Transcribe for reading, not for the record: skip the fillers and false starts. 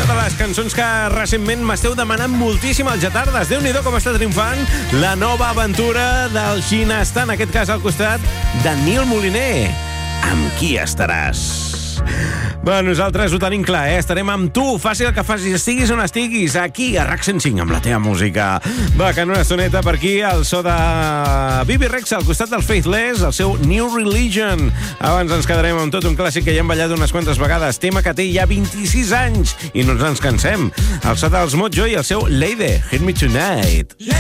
Una de les cançons que recentment m'esteu demanant moltíssim al Jatardes. Déu-n'hi-do com està triomfant la nova aventura del Ginestar, en aquest cas al costat de Nil Moliner. Amb qui estaràs? Bueno, nosaltres ho tenim clar, Estarem amb tu, faci el que facis, estiguis on estiguis, aquí, a RAC 105, amb la teva música. Va, que en una estoneta per aquí, el so de Bibi Rexa, al costat del Faithless, el seu New Religion. Abans ens quedarem amb tot un clàssic que ja hem ballat unes quantes vegades, tema que té ja 26 anys, i no ens cansem. El so dels Mojo i el seu Lady, Hit Me Tonight.